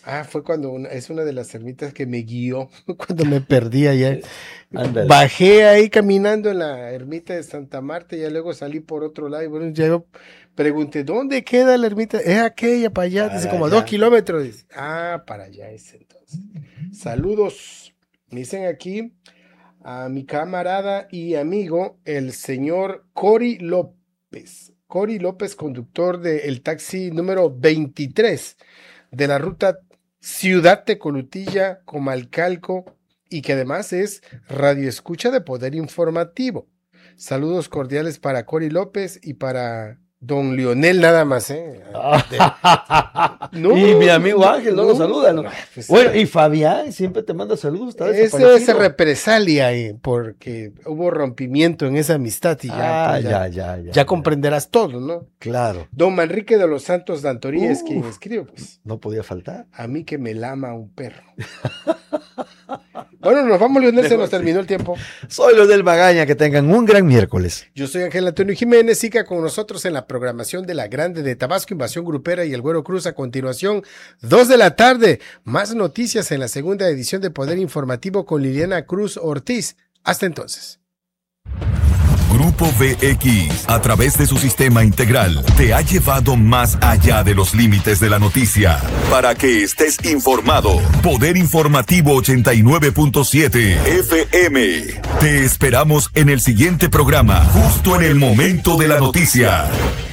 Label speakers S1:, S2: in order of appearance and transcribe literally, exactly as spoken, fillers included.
S1: Ah, fue cuando una, es una de las ermitas que me guió cuando me perdí allá.
S2: Ándale.
S1: Bajé ahí caminando en la ermita de Santa Marta y ya luego salí por otro lado. Y bueno, ya yo pregunté, ¿dónde queda la ermita? Es aquella para allá,
S2: Para
S1: dice como a
S2: allá.
S1: dos kilómetros. Dice, ah, para allá es entonces. Saludos. Me dicen aquí a mi camarada y amigo, el señor Cory López. Cory López, conductor del taxi número veintitrés de la ruta Ciudad Tecolutilla, Comalcalco, y que además es radioescucha de Poder Informativo. Saludos cordiales para Cory López y para don Lionel nada más, ¿eh?
S2: No, y mi amigo Ángel no, no lo saluda. ¿No?
S1: Pues,
S2: bueno, y Fabián siempre te manda saludos.
S1: Ese es represalia ahí, porque hubo rompimiento en esa amistad y ya,
S2: ah,
S1: pues ya,
S2: ya, ya, ya,
S1: ya,
S2: ya
S1: comprenderás todo, ¿no?
S2: Claro.
S1: Don Manrique de los Santos Dantorí es quien escribe, pues.
S2: No podía faltar.
S1: A mí que me lama un perro. Bueno, nos vamos, Leonel, se nos terminó el tiempo.
S2: Soy Leonel Magaña, que tengan un gran miércoles.
S1: Yo soy Ángel Antonio Jiménez, siga con nosotros en la programación de La Grande de Tabasco, Invasión Grupera y El Güero Cruz. A continuación, dos de la tarde, más noticias en la segunda edición de Poder Informativo con Liliana Cruz Ortiz. Hasta entonces.
S3: Grupo V X, a través de su sistema integral, te ha llevado más allá de los límites de la noticia para que estés informado. Poder Informativo ochenta y nueve punto siete F M. Te esperamos en el siguiente programa, justo en el momento de la noticia.